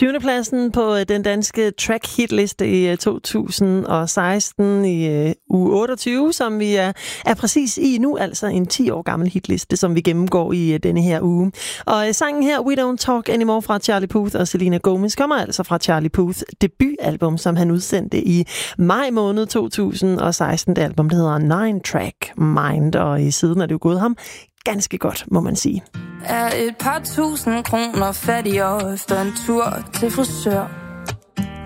20. pladsen på den danske track hitliste i 2016 i uge 28, som vi er præcis i nu, altså en 10 år gammel hitliste, som vi gennemgår i denne her uge. Og sangen her, We Don't Talk Anymore fra Charlie Puth og Selena Gomez, kommer altså fra Charlie Puths debutalbum, som han udsendte i maj måned 2016. Det album, der hedder 9-Track Mind, og i siden er det jo gået ham ganske godt, må man sige. Er et par tusind kroner fattigere efter en tur til frisør.